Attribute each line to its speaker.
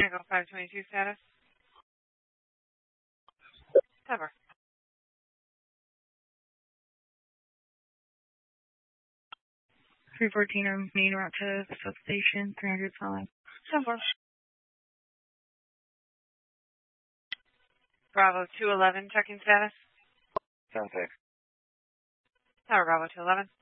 Speaker 1: Echo 522 status. Cover.
Speaker 2: 314 on main route to the substation, 300 solid.
Speaker 1: Cover. Bravo 211 checking status.
Speaker 3: Sounds safe.
Speaker 1: Tower Bravo 211.